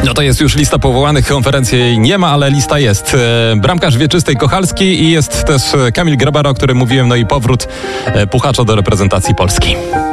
No to jest już lista powołanych, konferencji jej nie ma, ale lista jest. Bramkarz wieczystej Kochalski i jest też Kamil Grabara, o którym mówiłem, no i powrót Puchacza do reprezentacji Polski.